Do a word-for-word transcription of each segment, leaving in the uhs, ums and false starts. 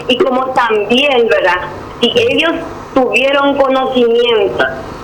y como también, ¿verdad? Si ellos tuvieron conocimiento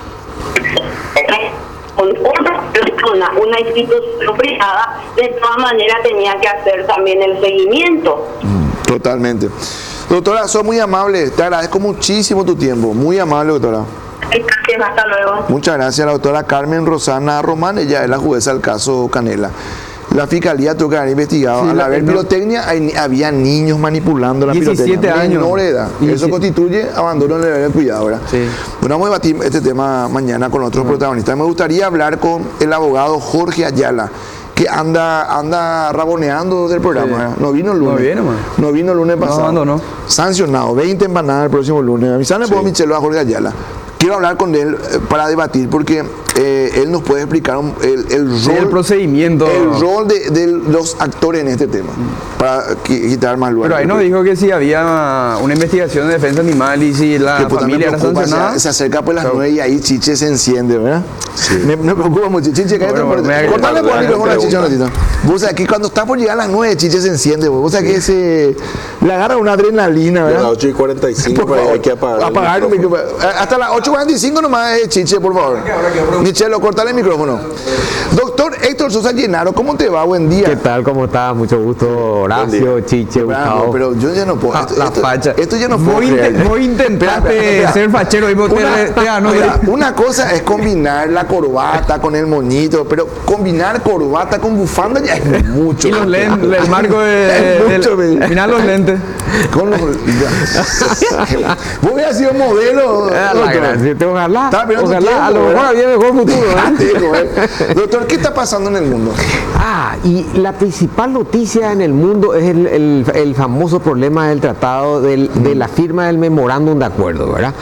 con otra persona, una institución privada, de todas maneras tenía que hacer también el seguimiento. Mm, totalmente. Doctora, sos muy amable, te agradezco muchísimo tu tiempo, muy amable, doctora. Gracias, hasta luego. Muchas gracias a la doctora Carmen Rosana Román, ella es la jueza del caso Canela. La fiscalía tuvo que haber investigado. Sí, a la ver pirotecnia hay, había niños manipulando la diecisiete pirotecnia. años. Menor edad. Eso constituye abandono del deber de cuidado, ¿verdad? Sí. Bueno, vamos a debatir este tema mañana con otros bueno. protagonistas. Me gustaría hablar con el abogado Jorge Ayala, que anda anda raboneando del programa. Sí. No vino el lunes. No viene, man. No vino el lunes pasado. No, no, no. Sancionado. veinte empanadas el próximo lunes. Avisarle sí. por Michelo a Jorge Ayala. Quiero hablar con él eh, para debatir porque eh, él nos puede explicar un, el, el rol, sí, el procedimiento, el rol de, de los actores en este tema, para quitar más lugar. Pero ahí nos dijo que si había una investigación de defensa animal y si la que, familia era sancionada. Se, se acerca pues las nueve y ahí Chiche se enciende, ¿verdad? Sí. Me, me preocupa mucho. Chiche, cállate. Bueno, cortale por el micrófono a Chiche un ratito. Vos aquí cuando está por llegar a las nueve, Chiche se enciende. Vos sabés sí. que se le agarra una adrenalina, ¿verdad? A las ocho y cuarenta y cinco por favor, hay que apagar. Apagar el micrófono. Hasta las ocho y cuarenta y cinco nomás, eh, Chiche, por favor. Michelo, cortale el micrófono. Doctor Héctor Sosa Llenaro, ¿cómo te va? Buen día. ¿Qué tal? ¿Cómo estás? Mucho gusto, Horacio, Chiche, Gustavo. No, pero yo ya no puedo. Esto, la esto, facha. Esto ya no puedo. Voy, creer. voy a intentarte ser fachero y vos te, te ganó. Mira, una cosa es combinar la corbata con el moñito, pero combinar corbata con bufanda ya es mucho. Y los lentes, el marco de, mucho, del, final los lentes. Con los, vos hubieras sido modelo. Ojalá, ojalá, tiempo, a lo mejor había mejor futuro. ¿eh? Doctor, ¿qué está pasando en el mundo? Ah, y la principal noticia en el mundo es el, el, el famoso problema del tratado del, mm. de la firma del memorándum de acuerdo, ¿verdad?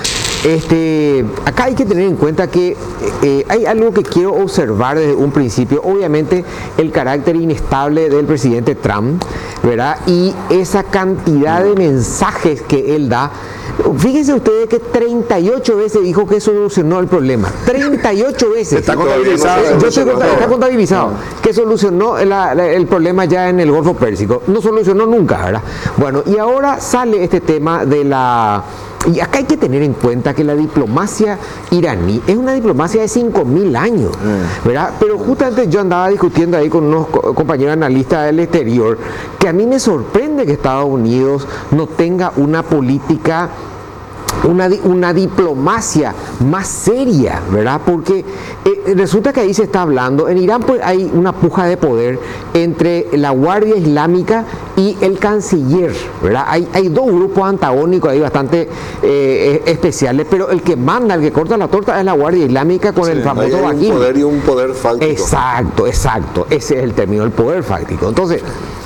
Este, acá hay que tener en cuenta que eh, hay algo que quiero observar desde un principio, obviamente el carácter inestable del presidente Trump, ¿verdad? Y esa cantidad de mensajes que él da. Fíjense ustedes que treinta y ocho veces dijo que solucionó el problema. treinta y ocho veces. Está contabilizado. Yo estoy contabilizado, está contabilizado. No. Que solucionó la, la, el problema ya en el Golfo Pérsico. No solucionó nunca, ¿verdad? Bueno, y ahora sale este tema de la... Y acá hay que tener en cuenta que la diplomacia iraní es una diplomacia de cinco mil años, ¿verdad? Pero justamente yo andaba discutiendo ahí con unos compañeros analistas del exterior que a mí me sorprende que Estados Unidos no tenga una política, Una, una diplomacia más seria, ¿verdad? Porque eh, resulta que ahí se está hablando, en Irán pues hay una puja de poder entre la Guardia Islámica y el canciller, ¿verdad? Hay, hay dos grupos antagónicos ahí bastante eh, especiales, pero el que manda, el que corta la torta es la Guardia Islámica con sí, el famoso hay Baghdadi. Un poder y un poder fáctico. Exacto, exacto, ese es el término, el poder fáctico. Entonces,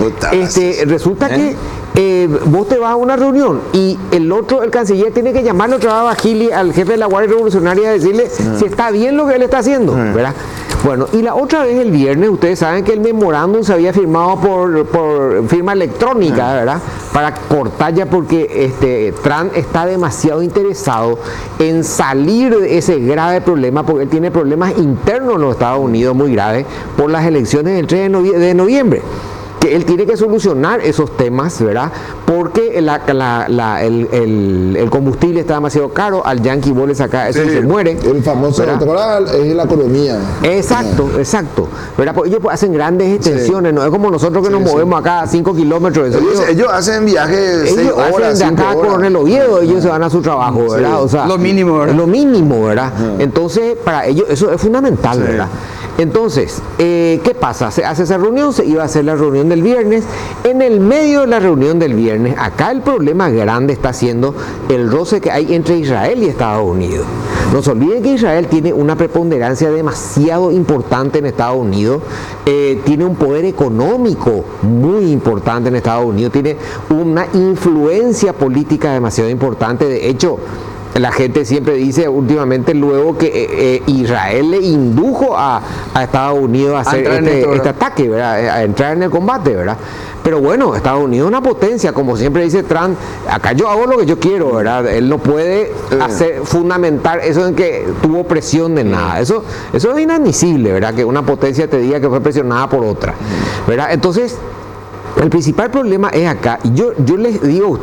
este, resulta ¿Eh? que Eh, vos te vas a una reunión y el otro, el canciller, tiene que llamarle otra vez a Baghdadi, al jefe de la Guardia Revolucionaria, y decirle no. si está bien lo que él está haciendo, no. ¿verdad? Bueno, y la otra vez el viernes, ustedes saben que el memorándum se había firmado por, por firma electrónica, no. ¿verdad? Para cortar ya porque este, Trump está demasiado interesado en salir de ese grave problema, porque él tiene problemas internos en los Estados Unidos muy graves por las elecciones del tres de, novie- de noviembre. Que él tiene que solucionar esos temas, ¿verdad? Porque la, la, la, el, el, el combustible está demasiado caro, al Yankee vos le saca eso sí, y se muere. El famoso, ¿te acuerdas? Es la economía. Exacto, yeah. exacto. ¿Verdad? Porque ellos hacen grandes extensiones, sí. no es como nosotros que sí, nos sí. movemos acá a cinco kilómetros. Ellos, ellos, ellos hacen viajes seis horas, de acá a Coronel Oviedo, ellos se van a su trabajo, ¿verdad? Sí. O sea, lo mínimo, ¿verdad? Lo mínimo, ¿verdad? Uh-huh. Entonces, para ellos eso es fundamental, sí. ¿verdad? Entonces, eh, ¿qué pasa? Se hace esa reunión, se iba a hacer la reunión del viernes. En el medio de la reunión del viernes, acá el problema grande está siendo el roce que hay entre Israel y Estados Unidos. No se olviden que Israel tiene una preponderancia demasiado importante en Estados Unidos, eh, tiene un poder económico muy importante en Estados Unidos, tiene una influencia política demasiado importante. De hecho, la gente siempre dice últimamente luego que eh, eh, Israel le indujo a, a Estados Unidos a hacer a este, este ataque, ¿verdad? A entrar en el combate, ¿verdad? Pero bueno, Estados Unidos es una potencia, como siempre dice Trump, acá yo hago lo que yo quiero, ¿verdad? Él no puede hacer, fundamentar eso en que tuvo presión de nada. Eso, eso es inadmisible, ¿verdad? Que una potencia te diga que fue presionada por otra, ¿verdad? Entonces, el principal problema es acá, y yo, yo les digo